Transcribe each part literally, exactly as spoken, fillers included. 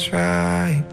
Right.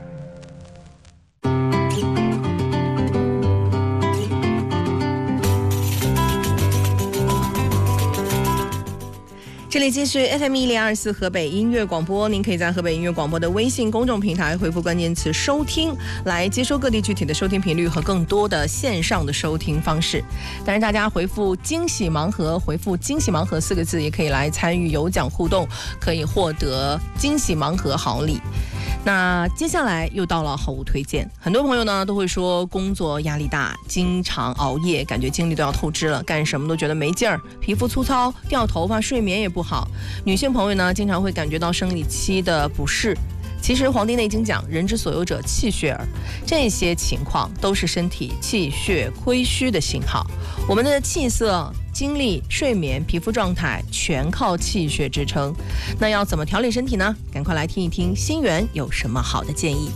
这里继续 F M 一零二四河北音乐广播，您可以在河北音乐广播的微信公众平台回复关键词收听，来接收各地具体的收听频率和更多的线上的收听方式。当然大家回复惊喜盲盒，回复惊喜盲盒四个字也可以来参与有奖互动，可以获得惊喜盲盒好礼。那接下来又到了好物推荐，很多朋友呢都会说工作压力大，经常熬夜，感觉精力都要透支了，干什么都觉得没劲儿，皮肤粗糙，掉头发，睡眠也不好。女性朋友呢经常会感觉到生理期的不适。其实《黄帝内经》讲人之所有者气血耳，这些情况都是身体气血亏虚的信号。我们的气色、精力、睡眠、皮肤状态全靠气血支撑。那要怎么调理身体呢？赶快来听一听心源有什么好的建议。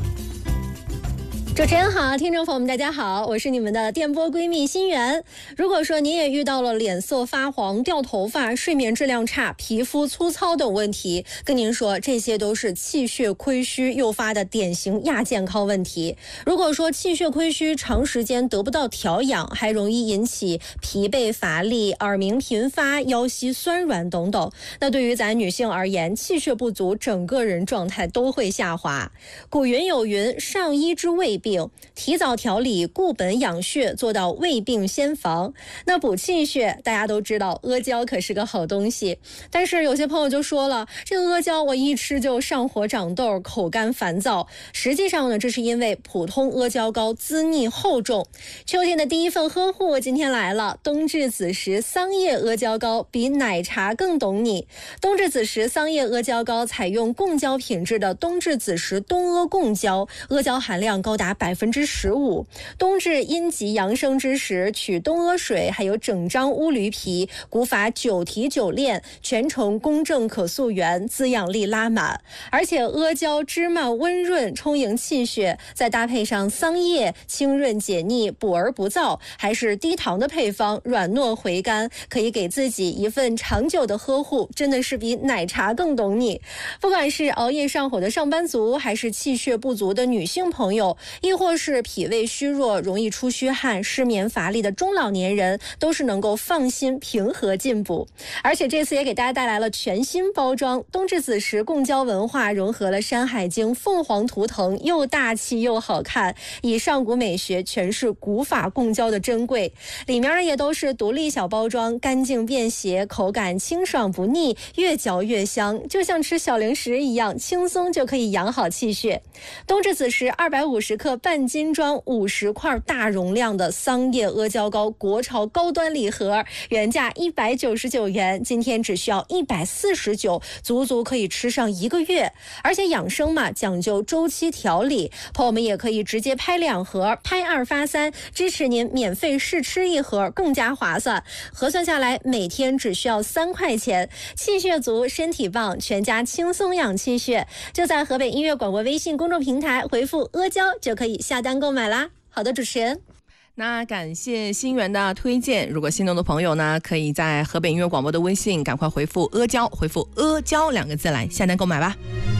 主持人好，听众朋友们大家好，我是你们的电波闺蜜心源。如果说您也遇到了脸色发黄、掉头发、睡眠质量差、皮肤粗糙等问题，跟您说这些都是气血亏虚诱发的典型亚健康问题。如果说气血亏虚长时间得不到调养，还容易引起疲惫乏力、耳鸣频发、腰膝酸软等等。那对于咱女性而言，气血不足，整个人状态都会下滑。古云有云，上医治未病，提早调理，固本养血，做到未病先防。那补气血，大家都知道阿胶可是个好东西，但是有些朋友就说了，这个阿胶我一吃就上火长痘，口干烦躁。实际上呢，这是因为普通阿胶膏滋腻厚重。秋天的第一份呵护今天来了，冬至子时桑叶阿胶膏比奶茶更懂你。冬至子时桑叶阿胶膏采用贡胶品质的冬至子时冬阿贡胶，阿胶含量高达百分之十五。冬至阴极阳生之时，取冬阿水，还有整张乌驴皮，古法九提九炼，全程公正可溯源，滋养力拉满。而且阿胶芝麻温润，充盈气血，再搭配上桑叶，清润解腻，补而不燥，还是低糖的配方，软糯回甘，可以给自己一份长久的呵护，真的是比奶茶更懂你。不管是熬夜上火的上班族，还是气血不足的女性朋友，亦或是脾胃虚弱、容易出虚汗、失眠乏力的中老年人，都是能够放心平和进补。而且这次也给大家带来了全新包装，冬至子时贡胶文化融合了《山海经》凤凰图腾，又大气又好看，以上古美学诠释古法贡胶的珍贵。里面呢也都是独立小包装，干净便携，口感清爽不腻，越嚼越香，就像吃小零食一样，轻松就可以养好气血。冬至子时二百五十克半斤装五十块大容量的桑叶阿胶膏国潮高端礼盒，原价一百九十九元，今天只需要一百四十九，足足可以吃上一个月。而且养生嘛，讲究周期调理，朋友们也可以直接拍两盒，拍二发三，支持您免费试吃一盒，更加划算。核算下来，每天只需要三块钱，气血足，身体棒，全家轻松养气血。就在河北音乐广播微信公众平台回复阿胶就可以下单购买啦。好的，主持人。 那感谢心源的推荐，如果心动的朋友呢，可以在河北音乐广播的微信赶快回复阿胶，回复阿胶两个字来下单购买吧。